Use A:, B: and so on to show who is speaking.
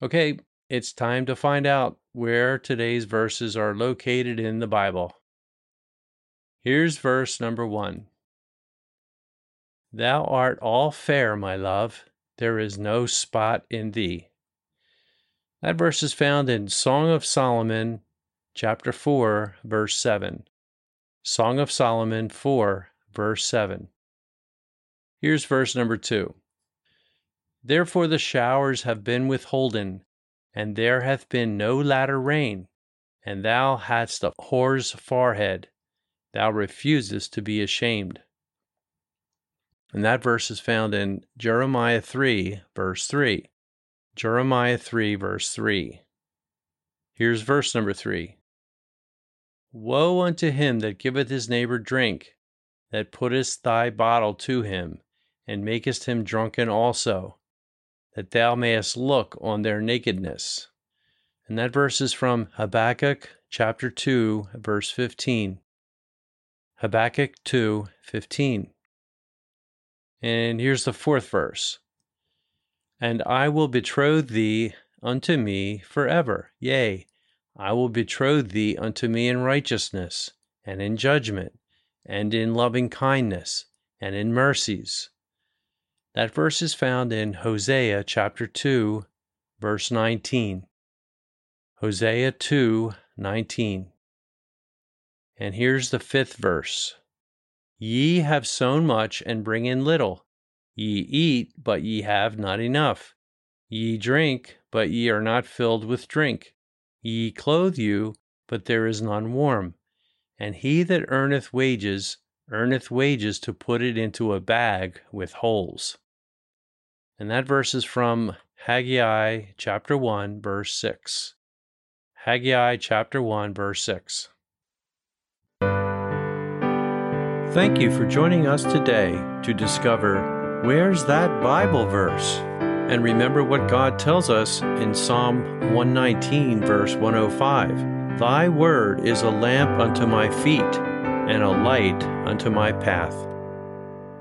A: Okay, it's time to find out where today's verses are located in the Bible. Here's verse number 1. Thou art all fair, my love, there is no spot in thee. That verse is found in Song of Solomon, chapter 4, verse 7. Song of Solomon 4, verse 7. Here's verse number 2. Therefore the showers have been withholden, and there hath been no latter rain, and thou hadst a whore's forehead, thou refusest to be ashamed. And that verse is found in Jeremiah 3, verse 3. Jeremiah 3, verse 3. Here's verse number 3. Woe unto him that giveth his neighbor drink, that puttest thy bottle to him, and makest him drunken also, that thou mayest look on their nakedness. And that verse is from Habakkuk chapter 2, verse 15. Habakkuk 2, 15. And here's the 4th verse. And I will betroth thee unto me forever. Yea, I will betroth thee unto me in righteousness, and in judgment, and in loving kindness, and in mercies. That verse is found in Hosea chapter 2, verse 19. Hosea 2, 19. And here's the 5th verse. Ye have sown much and bring in little. Ye eat, but ye have not enough. Ye drink, but ye are not filled with drink. Ye clothe you, but there is none warm. And he that earneth wages to put it into a bag with holes. And that verse is from Haggai chapter 1, verse 6. Haggai chapter 1, verse 6. Thank you for joining us today to discover where's that Bible verse? And remember what God tells us in Psalm 119, verse 105. Thy word is a lamp unto my feet and a light unto my path.